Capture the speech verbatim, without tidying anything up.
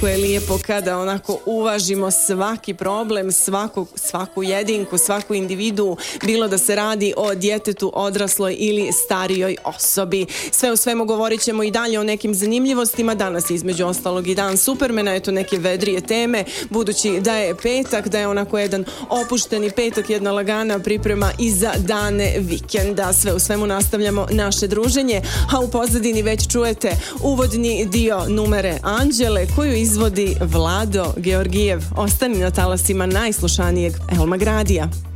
Kako je lijepo kada onako uvažimo svaki problem, svaku, svaku jedinku, svaku individu, bilo da se radi o djetetu, odrasloj ili starijoj osobi. Sve u svemu govorit ćemo i dalje o nekim zanimljivostima. Danas između ostalog i dan Supermana, eto neke vedrije teme, budući da je petak, da je onako jedan opušteni petak, jedna lagana priprema i za dane vikenda. Sve u svemu nastavljamo naše druženje, a u pozadini već čujete uvodni dio numere Anđele koju izvodi Vlado Georgijev. Ostani na talasima najslušanijeg Elma Gradija.